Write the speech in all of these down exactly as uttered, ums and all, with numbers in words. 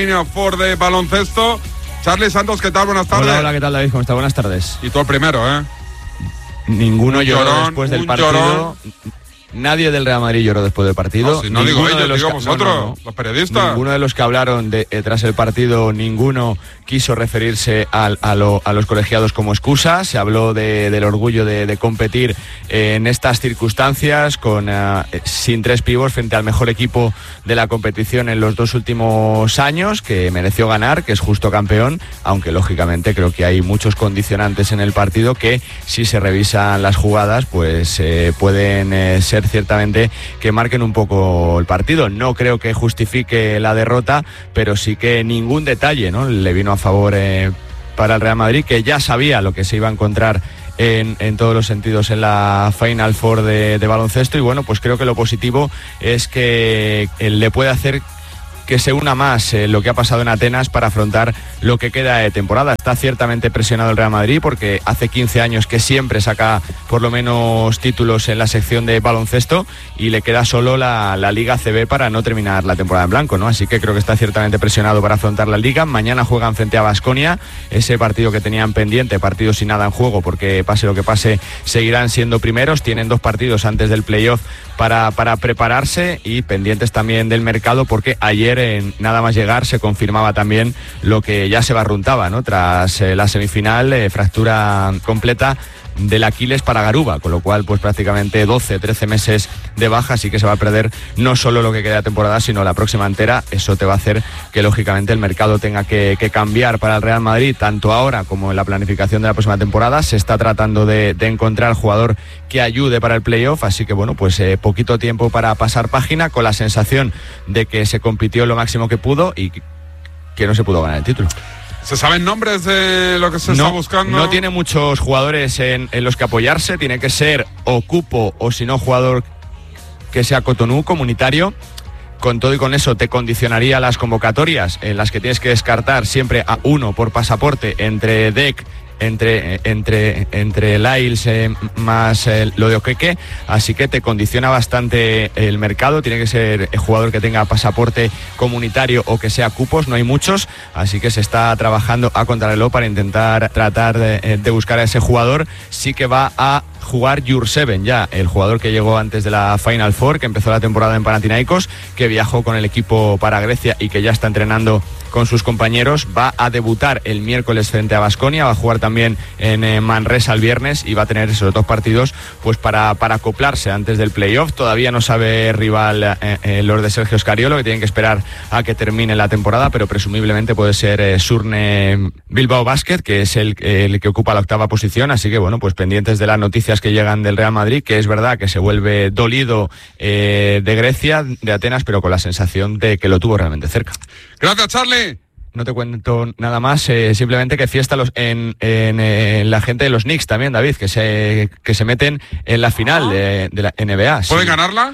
Ford de baloncesto. Charlie Santos, ¿qué tal? Buenas tardes. Hola, hola, ¿qué tal, David? ¿Cómo está? Buenas tardes. Y tú el primero, ¿eh? Ninguno un lloró llorón, después del un partido. Llorón. Nadie del Real Madrid lloró después del partido. No, si no digo ellos, digo vosotros, no, no, no. los periodistas. Ninguno de los que hablaron de, eh, tras el partido, ninguno quiso referirse al, a, lo, a los colegiados como excusa. Se habló de, del orgullo de, de competir eh, en estas circunstancias, con uh, sin tres pívos frente al mejor equipo de la competición en los dos últimos años, que mereció ganar, que es justo campeón, aunque lógicamente creo que hay muchos condicionantes en el partido que, si se revisan las jugadas, pues eh, pueden eh, ser ciertamente que marquen un poco el partido. No creo que justifique la derrota, pero sí que ningún detalle, ¿no?, le vino a favor eh, para el Real Madrid, que ya sabía lo que se iba a encontrar en, en todos los sentidos en la Final Four de, de baloncesto. Y bueno, pues creo que lo positivo es que él le puede hacer que se una más eh, lo que ha pasado en Atenas para afrontar lo que queda de temporada. Está ciertamente presionado el Real Madrid porque hace quince años que siempre saca por lo menos títulos en la sección de baloncesto y le queda solo la, la Liga A C B para no terminar la temporada en blanco, ¿no? Así que creo que está ciertamente presionado para afrontar la Liga. Mañana juegan frente a Baskonia, ese partido que tenían pendiente, partido sin nada en juego porque pase lo que pase seguirán siendo primeros. Tienen dos partidos antes del playoff para, para prepararse y pendientes también del mercado porque ayer en nada más llegar se confirmaba también lo que ya se barruntaba, ¿no? Tras eh, la semifinal, eh, fractura completa del Aquiles para Garuba, con lo cual pues prácticamente doce, trece meses de baja, así que se va a perder no solo lo que queda de temporada, sino la próxima entera. Eso te va a hacer que lógicamente el mercado tenga que, que cambiar para el Real Madrid, tanto ahora como en la planificación de la próxima temporada. Se está tratando de, de encontrar jugador que ayude para el playoff, así que bueno, pues eh, poquito tiempo para pasar página, con la sensación de que se compitió lo máximo que pudo y que no se pudo ganar el título. ¿Se saben nombres de lo que se no, está buscando? No tiene muchos jugadores en, en los que apoyarse. Tiene que ser o cupo o, si no, jugador que sea Cotonú, comunitario. Con todo y con eso te condicionaría las convocatorias, en las que tienes que descartar siempre a uno por pasaporte entre D E C, entre entre entre Lyles eh, más eh, lo de Oqueque, así que te condiciona bastante el mercado. Tiene que ser el jugador que tenga pasaporte comunitario o que sea cupos, no hay muchos, así que se está trabajando a contrarreloj para intentar tratar de, de buscar a ese jugador. Sí que va a jugar Jurseven ya, el jugador que llegó antes de la Final Four, que empezó la temporada en Panathinaikos, que viajó con el equipo para Grecia y que ya está entrenando con sus compañeros. Va a debutar el miércoles frente a Baskonia, va a jugar también en eh, Manresa el viernes y va a tener esos dos partidos pues para, para acoplarse antes del playoff. Todavía no sabe rival eh, eh, los de Sergio Scariolo, que tienen que esperar a que termine la temporada, pero presumiblemente puede ser eh, Surne Bilbao Basket, que es el, el que ocupa la octava posición. Así que bueno, pues pendientes de las noticias que llegan del Real Madrid, que es verdad que se vuelve dolido eh, de Grecia, de Atenas, pero con la sensación de que lo tuvo realmente cerca. Gracias, Charlie. No te cuento nada más, eh, simplemente que fiesta los, en, en, en la gente de los Knicks también, David, que se, que se meten en la final de, de la N B A. ¿Pueden sí. ganarla?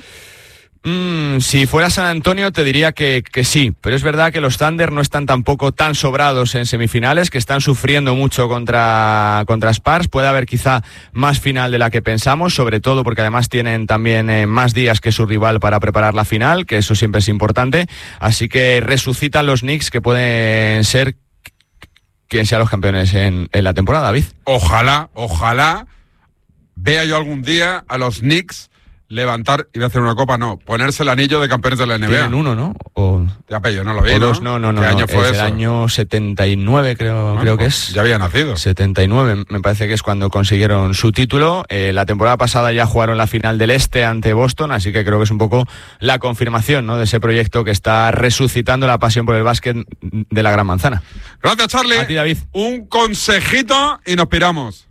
Mm, si fuera San Antonio te diría que, que sí, pero es verdad que los Thunder no están tampoco tan sobrados en semifinales, que están sufriendo mucho contra, contra Spurs. Puede haber quizá más final de la que pensamos, sobre todo porque además tienen también eh, más días que su rival para preparar la final, que eso siempre es importante. Así que resucitan los Knicks, que pueden ser quien sean los campeones en, en la temporada, David. Ojalá, ojalá vea yo algún día a los Knicks levantar, iba a hacer una copa, no, ponerse el anillo de campeones de la N B A. Tienen uno, ¿no? O... Ya, pero yo no lo vi, o dos, ¿no? no, no, no. ¿Qué no, año fue es eso? el año setenta y nueve, creo, bueno, creo que pues es. Ya había nacido. setenta y nueve, me parece que es cuando consiguieron su título. Eh, la temporada pasada ya jugaron la final del Este ante Boston, así que creo que es un poco la confirmación, ¿no?, de ese proyecto que está resucitando la pasión por el básquet de la Gran Manzana. Gracias, Charlie. A ti, David. Un consejito y nos piramos.